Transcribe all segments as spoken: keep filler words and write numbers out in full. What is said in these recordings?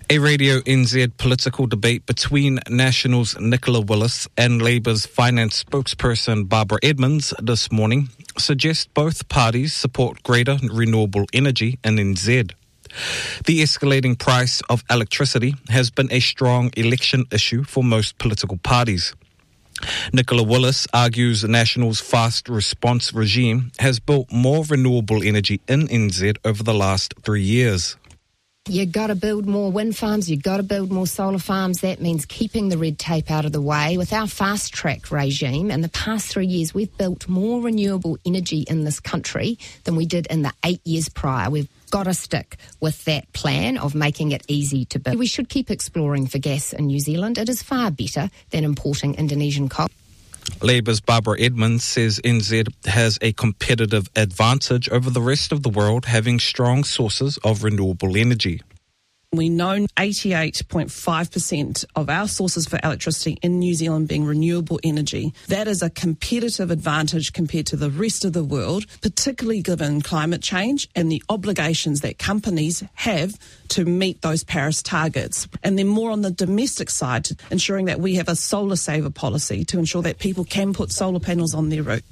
A Radio N Z political debate between Nationals' Nicola Willis and Labour's finance spokesperson Barbara Edmonds this morning suggests both parties support greater renewable energy in N Z. The escalating price of electricity has been a strong election issue for most political parties. Nicola Willis argues National's fast response regime has built more renewable energy in N Z over the last three years. You got to build more wind farms, you got to build more solar farms. That means keeping the red tape out of the way. With our fast track regime, in the past three years, we've built more renewable energy in this country than we did in the eight years prior. We've got to stick with that plan of making it easy to build. We should keep exploring for gas in New Zealand. It is far better than importing Indonesian coal. Labour's Barbara Edmonds says N Z has a competitive advantage over the rest of the world, having strong sources of renewable energy. We know eighty-eight point five percent of our sources for electricity in New Zealand being renewable energy. That is a competitive advantage compared to the rest of the world, particularly given climate change and the obligations that companies have to meet those Paris targets. And then more on the domestic side, ensuring that we have a solar saver policy to ensure that people can put solar panels on their roof.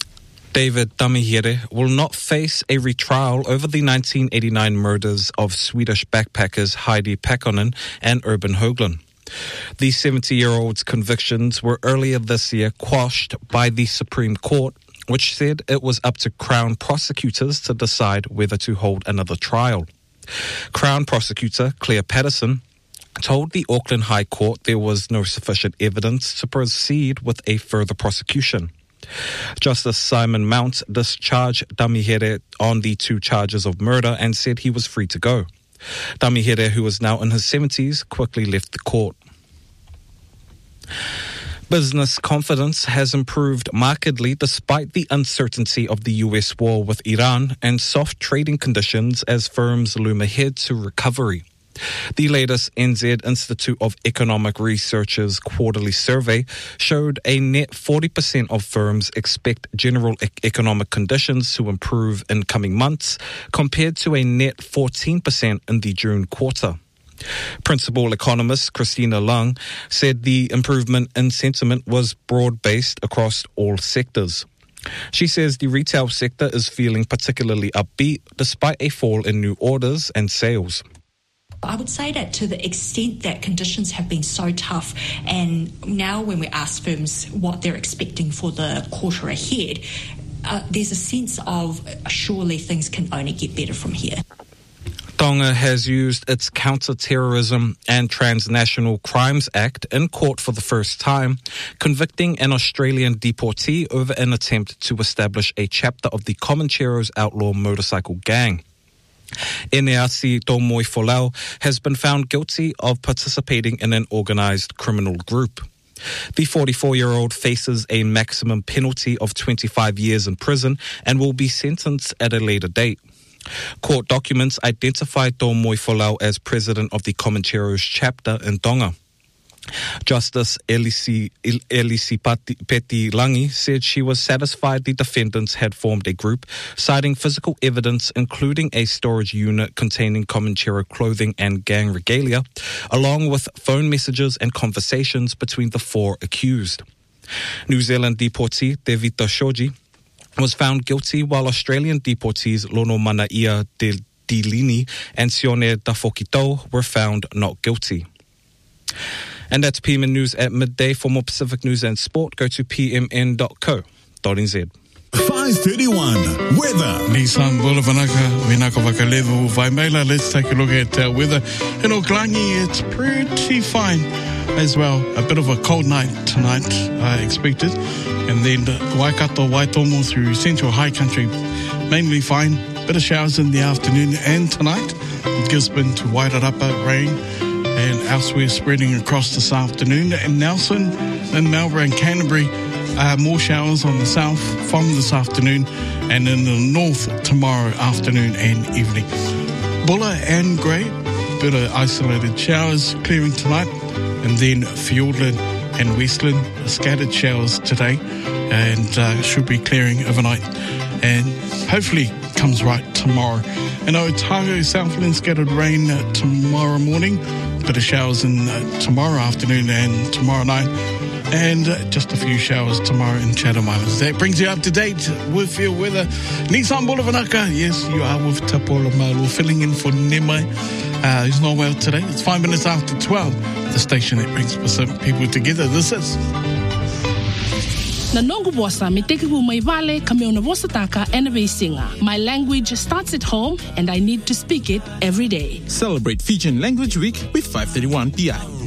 David Damihere will not face a retrial over the nineteen eighty-nine murders of Swedish backpackers Heidi Pekkonen and Urban Höglund. The seventy-year-old's convictions were earlier this year quashed by the Supreme Court, which said it was up to Crown prosecutors to decide whether to hold another trial. Crown prosecutor Claire Patterson told the Auckland High Court there was no sufficient evidence to proceed with a further prosecution. Justice Simon Mount discharged Damihere on the two charges of murder and said he was free to go. Damihere, who is now in his seventies, quickly left the court. Business confidence has improved markedly despite the uncertainty of the U S war with Iran and soft trading conditions as firms loom ahead to recovery. The latest N Z Institute of Economic Research's quarterly survey showed a net forty percent of firms expect general e- economic conditions to improve in coming months, compared to a net fourteen percent in the June quarter. Principal economist Christina Lung said the improvement in sentiment was broad-based across all sectors. She says the retail sector is feeling particularly upbeat despite a fall in new orders and sales. I would say that to the extent that conditions have been so tough, and now when we ask firms what they're expecting for the quarter ahead, uh, there's a sense of surely things can only get better from here. Tonga has used its Counter-Terrorism and Transnational Crimes Act in court for the first time, convicting an Australian deportee over an attempt to establish a chapter of the Comancheros outlaw motorcycle gang. Eneasi Tomoifolau has been found guilty of participating in an organised criminal group. The forty-four-year-old faces a maximum penalty of twenty-five years in prison and will be sentenced at a later date. Court documents identify Tomoifolau as president of the Comancheros chapter in Tonga. Justice Elisi, Elisi Peti Langi said she was satisfied the defendants had formed a group, citing physical evidence including a storage unit containing Comanchero clothing and gang regalia, along with phone messages and conversations between the four accused. New Zealand deportee Devita Shoji was found guilty, while Australian deportees Lono Manaia De Dilini and Sione Tafokito were found not guilty. And that's P M N News at midday. For more Pacific news and sport, go to p m n dot co dot n z. five thirty-one, weather. Nissan Bulavanaka, Vinaka Vakalevu, Vaimela. Let's take a look at uh, weather. In Oklangi, it's pretty fine as well. A bit of a cold night tonight, uh, expected. And then Waikato, Waitomo through central high country, mainly fine. Bit of showers in the afternoon and tonight. Gisborne to Wairarapa, rain. And elsewhere spreading across this afternoon. And Nelson and Melbourne and Canterbury, uh, more showers on the south from this afternoon, and in the north tomorrow afternoon and evening. Bulla and Grey, bit of isolated showers clearing tonight, and then Fiordland and Westland, scattered showers today, and uh, should be clearing overnight. And hopefully comes right tomorrow. In Otago, Southland, scattered rain uh, tomorrow morning, bit of showers in uh, tomorrow afternoon and tomorrow night, and uh, just a few showers tomorrow in Chatham Islands. That brings you up to date with your weather. Nissan Bulavanaka, yes, you are with Tapola Malu, filling in for Nemai, uh, who's not well today. It's five minutes after twelve, the station that brings Pacific people together. This is Na nongo bosa me teke pu mai vale ka me ona vosa taka enave singa. My language starts at home and I need to speak it every day. Celebrate Fijian Language Week with five thirty-one P I.